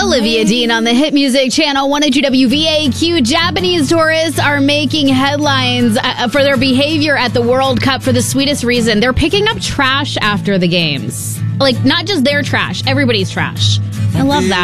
Olivia Dean on the Hit Music Channel 102 WVAQ. Japanese tourists are making headlines for their behavior at the World Cup for the sweetest reason. They're picking up trash after the games. Like, not just their trash, everybody's trash. I love that.